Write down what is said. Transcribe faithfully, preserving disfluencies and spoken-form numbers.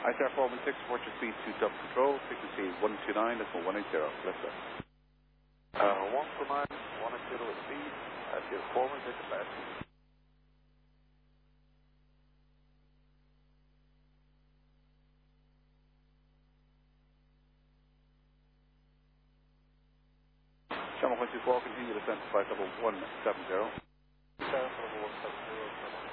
I S R four one six, report your speed to double control, frequency one two nine, decimal one eight zero, left sir. Uh, one two nine, one eight zero speed, I feel four one six, left. Channel one two four, continue descent to five double one seven zero. seven double one seven zero.